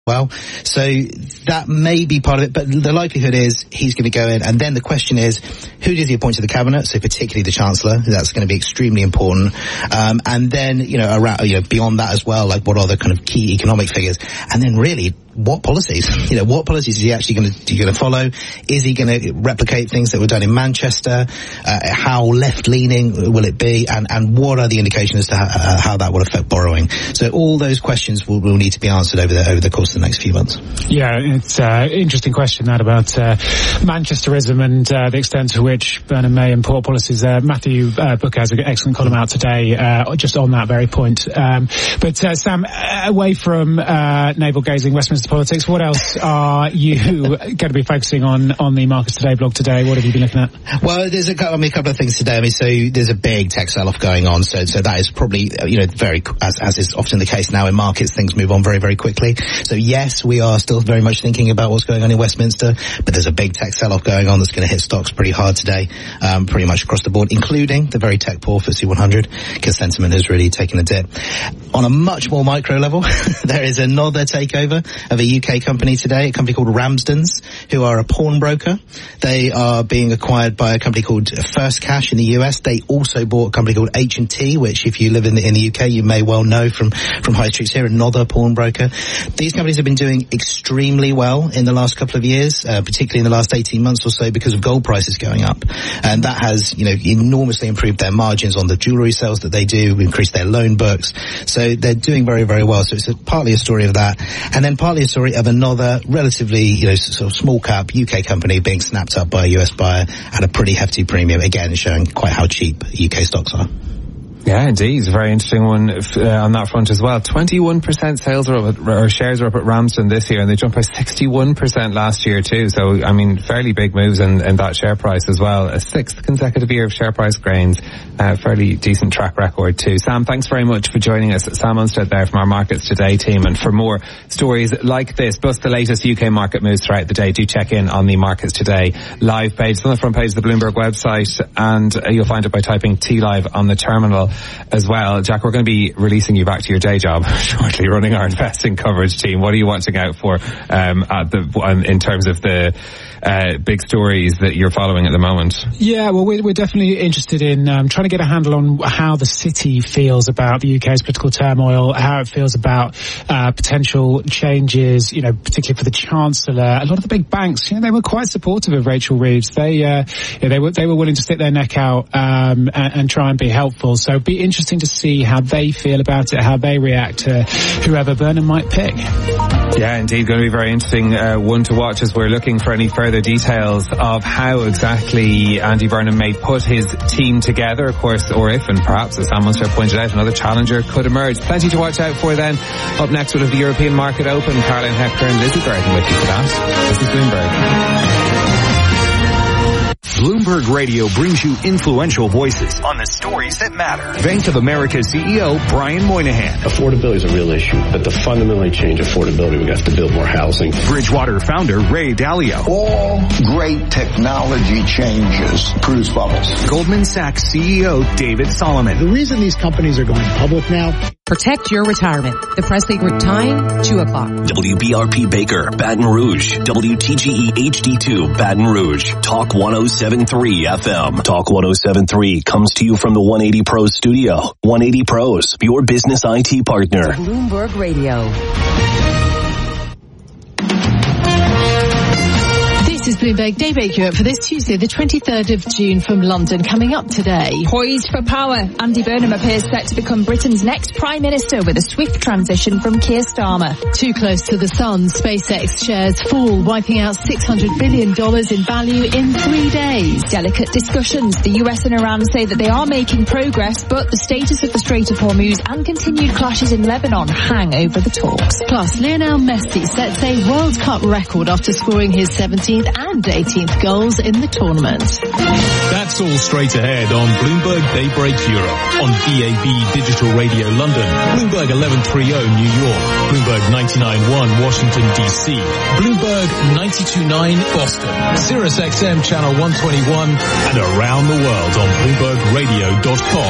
well. So that may be part of it, but the likelihood is he's going to go in, and then the question is, who does he appoint to the cabinet? So particularly the Chancellor, that's going to be extremely important. And then, beyond that as well, like what are the kind of key economic figures? And then really, what policies? What policies is he actually going to follow? Is he going to replicate things that were done in Manchester? How left-leaning will it be? And what are the indications as to how that will affect borrowing? So all those questions will need to be answered over the course of the next few months. Yeah, it's an interesting question, that, about Manchesterism and the extent to which Burnham May import policies. Matthew Booker has an excellent column out today just on that very point. But Sam, away from navel-gazing Westminster politics, what else are you going to be focusing on the Markets Today blog today? What have you been looking at? Well, there's a couple of things today. So there's a big tech sell-off going on. So that is probably, very, as is often the case now in markets, things move on very, very quickly. So yes, we are still very much thinking about what's going on in Westminster, but there's a big tech sell-off going on that's going to hit stocks pretty hard today, pretty much across the board, including the very tech poor FTSE 100, because sentiment has really taken a dip. On a much more micro level, there is another takeover of a UK company today, a company called Ramsdens, who are a pawnbroker. They are being acquired by a company called First Cash in the US. They also bought a company called H&T, which if you live in the UK, you may well know from high streets here, another pawnbroker. These companies have been doing extremely well in the last couple of years, particularly in the last 18 months or so, because of gold prices going up. And that has, enormously improved their margins on the jewelry sales that they do, increased their loan books. So they're doing very, very well. So it's partly a story of that. And then partly a story of another relatively, sort of small cap UK company being snapped up by a US buyer at a pretty hefty premium, again showing quite how cheap UK stocks are. Yeah, indeed. It's a very interesting one on that front as well. 21% sales are up or shares are up at Ramsden this year, and they jumped by 61% last year too. So, fairly big moves in that share price as well. A sixth consecutive year of share price gains. Fairly decent track record too. Sam, thanks very much for joining us. Sam Unstead there from our Markets Today team. And for more stories like this, plus the latest UK market moves throughout the day, do check in on the Markets Today live page. It's on the front page of the Bloomberg website, and you'll find it by typing T-Live on the terminal as well. Jack, we're going to be releasing you back to your day job shortly, running our investing coverage team. What are you watching out for in terms of the big stories that you're following at the moment? Yeah, well, we're definitely interested in trying to get a handle on how the city feels about the UK's political turmoil, how it feels about potential changes, particularly for the Chancellor. A lot of the big banks, they were quite supportive of Rachel Reeves. They were willing to stick their neck out and try and be helpful. So it'd be interesting to see how they feel about it, how they react to whoever Burnham might pick. Yeah, indeed, going to be very interesting one to watch as we're looking for any further details of how exactly Andy Burnham may put his team together, of course, or if, and perhaps, as Sam Munster pointed out, another challenger could emerge. Plenty to watch out for then. Up next, we'll have the European market open. Caroline Hector and Lizzie Burton with you for that. This is Bloomberg. Bloomberg Radio brings you influential voices on the stories that matter. Bank of America CEO Brian Moynihan. Affordability is a real issue, but to fundamentally change affordability, we have to build more housing. Bridgewater founder Ray Dalio. All great technology changes produce bubbles. Goldman Sachs CEO David Solomon. The reason these companies are going public now. Protect your retirement. The Presley Group time, 2 o'clock. WBRP Baker, Baton Rouge. WTGE HD2, Baton Rouge. Talk 107.3 FM. Talk 107.3 comes to you from the 180 Pros studio. 180 Pros, your business IT partner. Bloomberg Radio. This is Bloomberg Daybreak Europe for this Tuesday, the 23rd of June from London. Coming up today. Poised for power, Andy Burnham appears set to become Britain's next Prime Minister with a swift transition from Keir Starmer. Too close to the sun, SpaceX shares fall, wiping out $600 billion in value in 3 days. Delicate discussions. The US and Iran say that they are making progress, but the status of the Strait of Hormuz and continued clashes in Lebanon hang over the talks. Plus, Lionel Messi sets a World Cup record after scoring his 17th and 18th goals in the tournament. That's all straight ahead on Bloomberg Daybreak Europe, on DAB Digital Radio London, Bloomberg 1130 New York, Bloomberg 99.1 Washington DC, Bloomberg 92.9 Boston, Sirius XM Channel 121, and around the world on BloombergRadio.com